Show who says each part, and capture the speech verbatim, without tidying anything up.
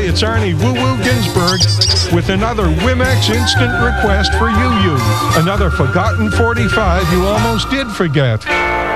Speaker 1: it's Arnie Woo Woo Ginsburg with another Wimex instant request for you, you. Another forgotten forty-five you almost did forget.